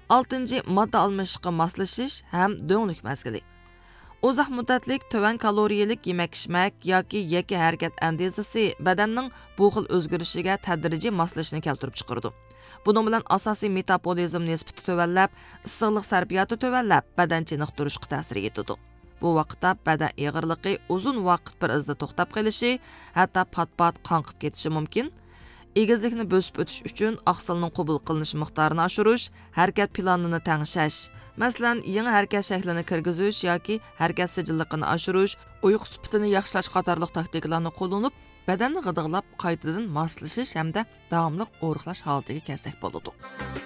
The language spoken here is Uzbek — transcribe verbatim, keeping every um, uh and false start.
oltinchi modda almashishiga moslashish ham do'nglik mazgili. Uzoq muddatlik töven kaloriyalik yemek-ichmak yoki yeki harakat andezasi badanning bu xil o'zgarishiga tadrijiy moslashishni keltirib chiqardi. Bunun bilan asosiy metabolizm nisbati tövallab, issiqlik sarfiyoti tövallab, badan chiniqtirishga ta'sir etadi. Bu vaqtda badan ig'irligi uzun vaqt bir izda to'xtab qolishi, hatto pat-pat qonqib ketishi mumkin. Egizlikni bosib o'tish uchun oqsilning qabul qilinish miqdorini oshirish, harakat planini tangshash, masalan, yangi harakat shaklini kirgizish yoki harakat sijilligini oshirish, uyqu sifatini yaxshilash qatorliq taktikalarni qo'llanib, badanni g'idiqlab qaytadan moslashish hamda davomli o'riqlash holatiga kelsak bo'ladi.